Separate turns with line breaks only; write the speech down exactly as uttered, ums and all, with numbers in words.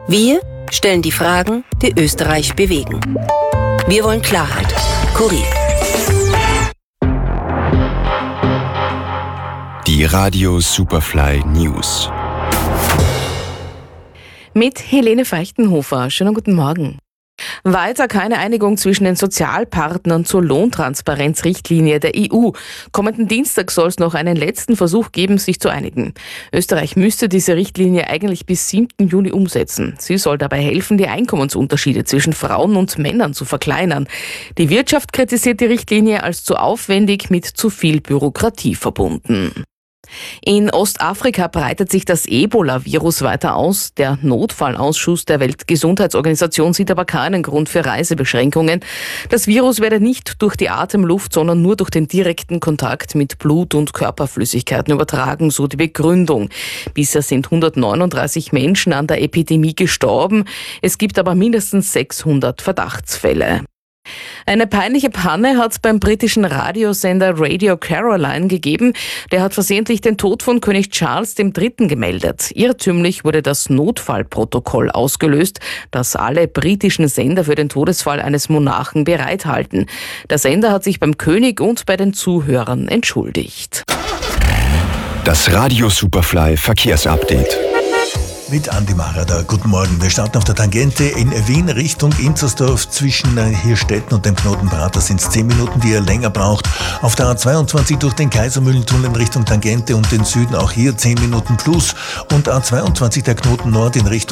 Wir stellen die Fragen, die Österreich bewegen. Wir wollen Klarheit. Kurier.
Die Radio Superfly News.
Mit Helene Feuchtenhofer. Schönen guten Morgen. Weiter keine Einigung zwischen den Sozialpartnern zur Lohntransparenzrichtlinie der E U. Kommenden Dienstag soll es noch einen letzten Versuch geben, sich zu einigen. Österreich müsste diese Richtlinie eigentlich bis siebten Juni umsetzen. Sie soll dabei helfen, die Einkommensunterschiede zwischen Frauen und Männern zu verkleinern. Die Wirtschaft kritisiert die Richtlinie als zu aufwendig, mit zu viel Bürokratie verbunden. In Ostafrika breitet sich das Ebola-Virus weiter aus. Der Notfallausschuss der Weltgesundheitsorganisation sieht aber keinen Grund für Reisebeschränkungen. Das Virus werde nicht durch die Atemluft, sondern nur durch den direkten Kontakt mit Blut- und Körperflüssigkeiten übertragen, so die Begründung. Bisher sind hundertneununddreißig Menschen an der Epidemie gestorben. Es gibt aber mindestens sechshundert Verdachtsfälle. Eine peinliche Panne hat es beim britischen Radiosender Radio Caroline gegeben. Der hat versehentlich den Tod von König Charles der Dritte gemeldet. Irrtümlich wurde das Notfallprotokoll ausgelöst, das alle britischen Sender für den Todesfall eines Monarchen bereithalten. Der Sender hat sich beim König und bei den Zuhörern entschuldigt.
Das Radio Superfly Verkehrsupdate.
Mit Andi Marada. Guten Morgen. Wir starten auf der Tangente in Wien Richtung Inzersdorf. Zwischen Hirstetten und dem Knoten Prater sind es zehn Minuten, die ihr länger braucht. Auf der A zweiundzwanzig durch den Kaisermühlentunnel in Richtung Tangente und den Süden auch hier zehn Minuten plus. Und A zweiundzwanzig der Knoten Nord in Richtung